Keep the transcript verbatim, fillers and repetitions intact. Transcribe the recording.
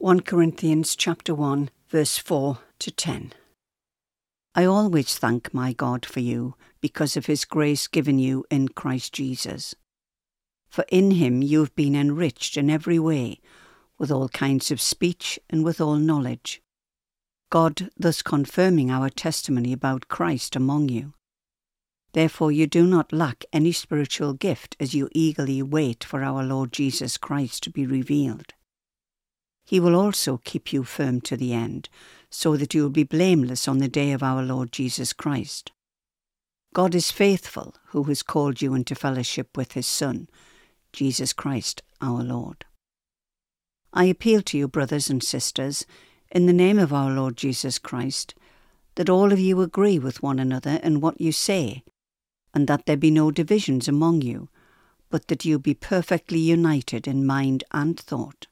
First Corinthians chapter one, verse four to ten. I always thank my God for you, because of his grace given you in Christ Jesus. For in him you have been enriched in every way, with all kinds of speech and with all knowledge, God thus confirming our testimony about Christ among you. Therefore you do not lack any spiritual gift as you eagerly wait for our Lord Jesus Christ to be revealed. He will also keep you firm to the end, so that you will be blameless on the day of our Lord Jesus Christ. God is faithful, who has called you into fellowship with his Son, Jesus Christ our Lord. I appeal to you, brothers and sisters, in the name of our Lord Jesus Christ, that all of you agree with one another in what you say, and that there be no divisions among you, but that you be perfectly united in mind and thought.